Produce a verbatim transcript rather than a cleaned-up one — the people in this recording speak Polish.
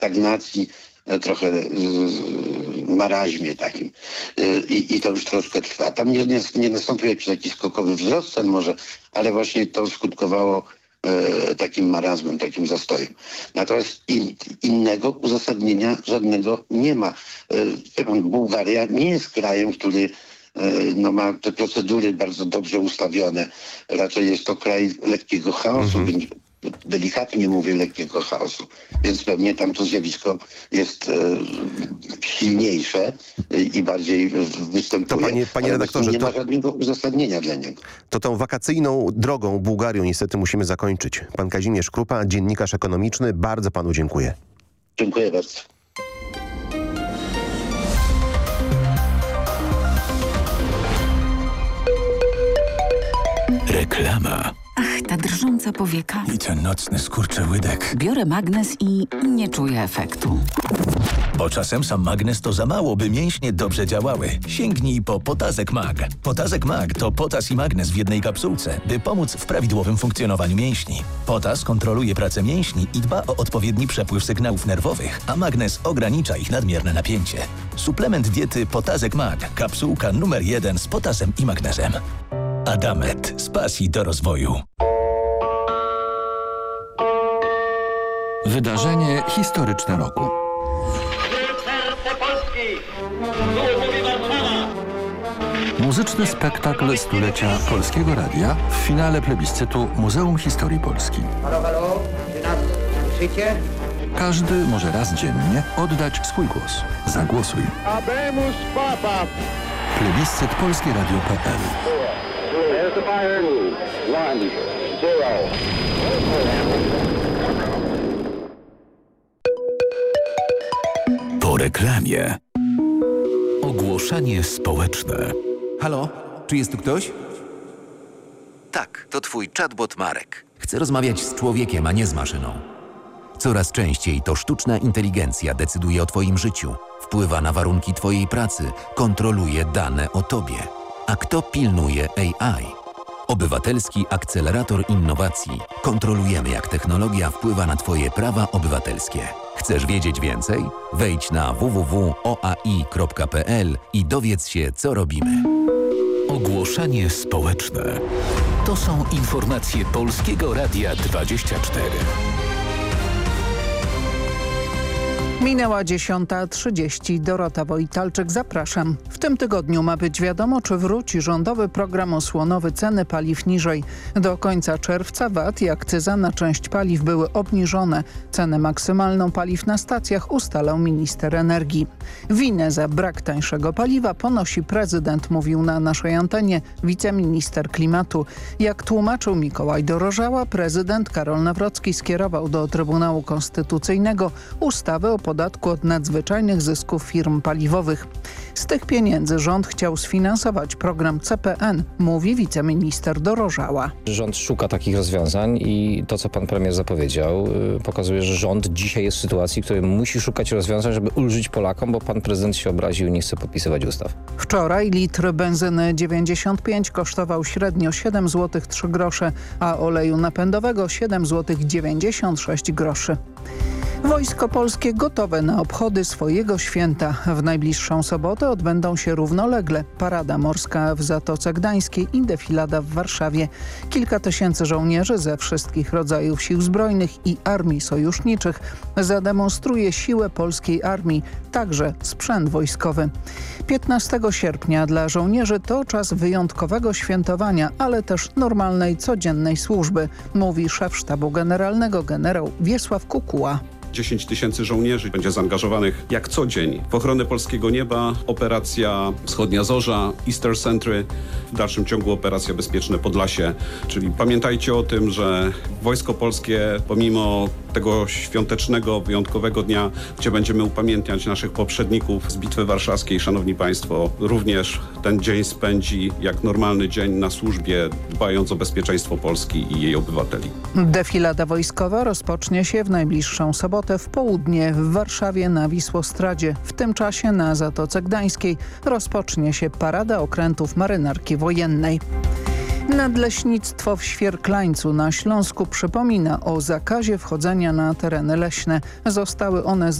stagnacji, trochę marazmie takim. I, i to już troszkę trwa. Tam nie, nie, nie nastąpił jakiś taki skokowy wzrost cen może, ale właśnie to skutkowało e, takim marazmem, takim zastojem. Natomiast in, innego uzasadnienia żadnego nie ma. E, Bułgaria nie jest krajem, który e, no, ma te procedury bardzo dobrze ustawione. Raczej jest to kraj lekkiego chaosu, mm-hmm. więc delikatnie mówię lekkiego chaosu, więc pewnie tam to zjawisko jest e, silniejsze i bardziej występuje. To panie, panie redaktorze, nie to, ma żadnego uzasadnienia dla niego. To tą wakacyjną drogą Bułgarią niestety musimy zakończyć. Pan Kazimierz Krupa, dziennikarz ekonomiczny, bardzo panu dziękuję. Dziękuję bardzo. Reklama. Ach, ta drżąca powieka. I ten nocny skurczyłydek. Biorę magnes i nie czuję efektu. Bo czasem sam magnes to za mało, by mięśnie dobrze działały. Sięgnij po Potazek Mag. Potazek Mag to potas i magnes w jednej kapsułce, by pomóc w prawidłowym funkcjonowaniu mięśni. Potas kontroluje pracę mięśni i dba o odpowiedni przepływ sygnałów nerwowych, a magnes ogranicza ich nadmierne napięcie. Suplement diety Potazek Mag. Kapsułka numer jeden z potasem i magnezem. Adamet. Z pasji do rozwoju. Wydarzenie historyczne roku. Muzyczny spektakl stulecia Polskiego Radia w finale plebiscytu Muzeum Historii Polski. Halo, halo, czy nas słyszycie? Każdy może raz dziennie oddać swój głos. Zagłosuj. Habemus Papa. Plebiscyt polskie radio kropka p l. There's the fire. One, zero. Po reklamie. Ogłoszenie społeczne. Halo? Czy jest tu ktoś? Tak, to twój chatbot Marek. Chcę rozmawiać z człowiekiem, a nie z maszyną. Coraz częściej to sztuczna inteligencja decyduje o twoim życiu, wpływa na warunki twojej pracy, kontroluje dane o tobie. A kto pilnuje A I? Obywatelski Akcelerator Innowacji. Kontrolujemy, jak technologia wpływa na twoje prawa obywatelskie. Chcesz wiedzieć więcej? Wejdź na w w w kropka o a i kropka p l i dowiedz się, co robimy. Ogłoszenie społeczne. To są informacje Polskiego Radia dwadzieścia cztery. Minęła dziesiąta trzydzieści. Dorota Wojtalczyk, zapraszam. W tym tygodniu ma być wiadomo, czy wróci rządowy program osłonowy ceny paliw niżej. Do końca czerwca V A T i akcyza na część paliw były obniżone. Cenę maksymalną paliw na stacjach ustalał minister energii. Winę za brak tańszego paliwa ponosi prezydent, mówił na naszej antenie wiceminister klimatu. Jak tłumaczył Mikołaj Dorożała, prezydent Karol Nawrocki skierował do Trybunału Konstytucyjnego ustawę o podatku od nadzwyczajnych zysków firm paliwowych. Z tych pieniędzy rząd chciał sfinansować program C P N, mówi wiceminister Dorożała. Rząd szuka takich rozwiązań i to, co pan premier zapowiedział, pokazuje, że rząd dzisiaj jest w sytuacji, w której musi szukać rozwiązań, żeby ulżyć Polakom, bo pan prezydent się obraził i nie chce podpisywać ustaw. Wczoraj litr benzyny dziewięćdziesiąt pięć kosztował średnio siedem złotych trzy grosze, a oleju napędowego siedem złotych dziewięćdziesiąt sześć groszy. Wojsko Polskie gotowe na obchody swojego święta. W najbliższą sobotę odbędą się równolegle parada morska w Zatoce Gdańskiej i defilada w Warszawie. Kilka tysięcy żołnierzy ze wszystkich rodzajów sił zbrojnych i armii sojuszniczych zademonstruje siłę polskiej armii, także sprzęt wojskowy. piętnastego sierpnia dla żołnierzy to czas wyjątkowego świętowania, ale też normalnej, codziennej służby, mówi szef sztabu generalnego generał Wiesław Kukuła. dziesięć tysięcy żołnierzy będzie zaangażowanych jak co dzień w ochronę polskiego nieba, operacja Wschodnia Zorza, Easter Sentry, w dalszym ciągu operacja Bezpieczne Podlasie. Czyli pamiętajcie o tym, że Wojsko Polskie pomimo tego świątecznego, wyjątkowego dnia, gdzie będziemy upamiętniać naszych poprzedników z Bitwy Warszawskiej, szanowni państwo, również ten dzień spędzi jak normalny dzień na służbie, dbając o bezpieczeństwo Polski i jej obywateli. Defilada wojskowa rozpocznie się w najbliższą sobotę w południe w Warszawie na Wisłostradzie. W tym czasie na Zatoce Gdańskiej rozpocznie się parada okrętów marynarki wojennej. Nadleśnictwo w Świerklańcu na Śląsku przypomina o zakazie wchodzenia na tereny leśne. Zostały one